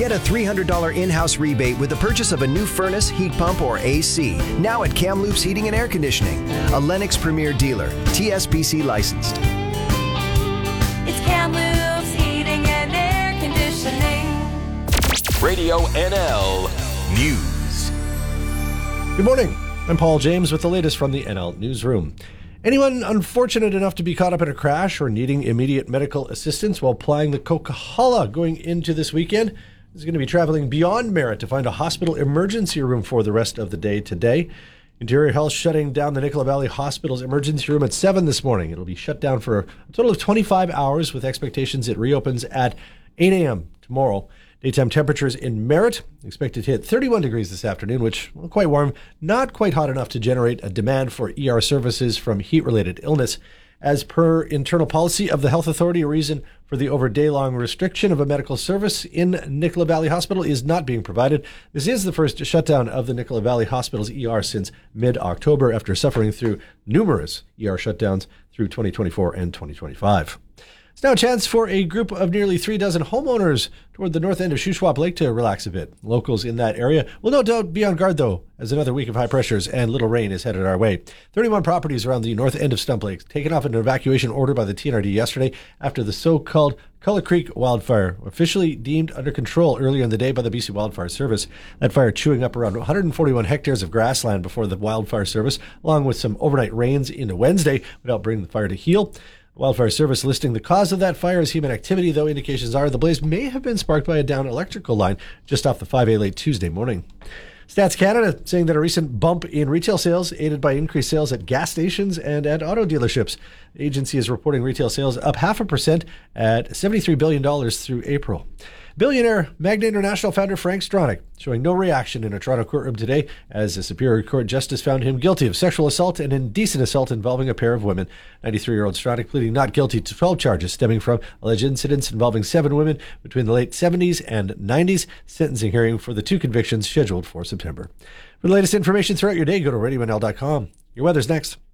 Get a $300 in-house rebate with the purchase of a new furnace, heat pump, or AC. Now at Kamloops Heating and Air Conditioning, a Lennox Premier dealer, TSBC licensed. It's Kamloops Heating and Air Conditioning. Radio NL News. Good morning. I'm Paul James with the latest from the NL Newsroom. Anyone unfortunate enough to be caught up in a crash or needing immediate medical assistance while plying the Coquihalla going into this weekend is going to be traveling beyond Merritt to find a hospital emergency room for the rest of the day today. Interior Health shutting down the Nicola Valley Hospital's emergency room at 7 this morning. It'll be shut down for a total of 25 hours with expectations it reopens at 8 a.m. tomorrow. Daytime temperatures in Merritt expected to hit 31 degrees this afternoon, which, well, quite warm, not quite hot enough to generate a demand for ER services from heat-related illness. As per internal policy of the Health Authority, a reason for the over day-long restriction of a medical service in Nicola Valley Hospital is not being provided. This is the first shutdown of the Nicola Valley Hospital's ER since mid-October after suffering through numerous ER shutdowns through 2024 and 2025. It's now a chance for a group of nearly 36 homeowners toward the north end of Shuswap Lake to relax a bit. Locals in that area will no doubt be on guard, though, as another week of high pressures and little rain is headed our way. 31 properties around the north end of Stump Lake taken off an evacuation order by the TNRD yesterday after the so-called Culloch Creek wildfire, officially deemed under control earlier in the day by the BC Wildfire Service. That fire chewing up around 141 hectares of grassland before the Wildfire Service, along with some overnight rains into Wednesday without bringing the fire to heel. Wildfire Service listing the cause of that fire as human activity, though indications are the blaze may have been sparked by a downed electrical line just off the 5A late Tuesday morning. Stats Canada saying that a recent bump in retail sales aided by increased sales at gas stations and at auto dealerships. The agency is reporting retail sales up 0.5% at $73 billion through April. Billionaire Magna International founder Frank Stronach showing no reaction in a Toronto courtroom today as a Superior Court justice found him guilty of sexual assault and indecent assault involving a pair of women. 93-year-old Stronach pleading not guilty to 12 charges stemming from alleged incidents involving 7 women between the late 70s and 90s. Sentencing hearing for the 2 convictions scheduled for September. For the latest information throughout your day, go to RadioNL.com. Your weather's next.